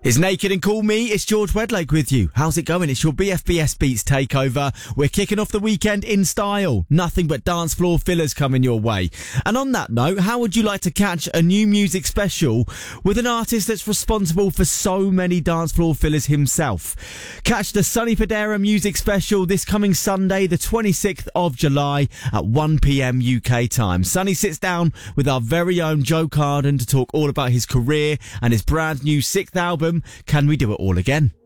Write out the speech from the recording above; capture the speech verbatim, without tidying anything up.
It's Naked and Call Me, it's George Wedlake with you. How's it going? It's your B F B S Beats takeover. We're kicking off the weekend in style. Nothing but dance floor fillers coming your way. And on that note, how would you like to catch a new music special with an artist that's responsible for so many dance floor fillers himself? Catch the Sonny Fodera music special this coming Sunday, the twenty-sixth of July at one p.m. U K time. Sonny sits down with our very own Joe Carden to talk all about his career and his brand new sixth album, Can We Do It All Again?